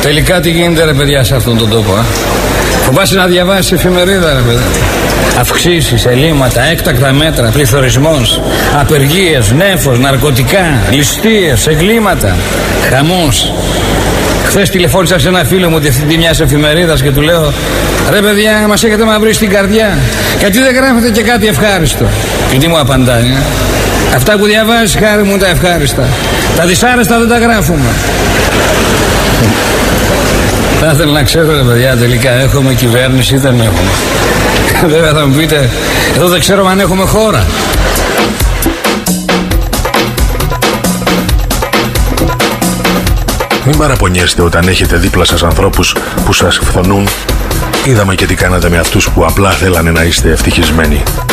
Τελικά τι γίνεται ρε παιδιά σε αυτόν τον τόπο, Φοβάσαι να διαβάσεις εφημερίδα ρε παιδιά. Αυξήσεις, ελλείμματα, έκτακτα μέτρα, πληθωρισμός, απεργίες, νέφος, ναρκωτικά, ληστείες, εγκλήματα, χαμός. Χθες τηλεφώνησα σε ένα φίλο μου διευθυντή μιας εφημερίδας και του λέω: ρε παιδιά, μας έχετε μαυρίσει την καρδιά. Γιατί δεν γράφετε και κάτι ευχάριστο? Και τι μου απαντάει? Αυτά που διαβάζεις, χάρη μου, τα ευχάριστα. Τα δυσάρεστα δεν τα γράφουμε. Θα ήθελα να ξέρω ρε παιδιά, τελικά έχουμε κυβέρνηση ή δεν έχουμε? Βέβαια θα μου πείτε, εδώ δεν ξέρω αν έχουμε χώρα. Μην παραπονιέστε όταν έχετε δίπλα σας ανθρώπους που σας φθονούν. Είδαμε και τι κάνατε με αυτούς που απλά θέλανε να είστε ευτυχισμένοι.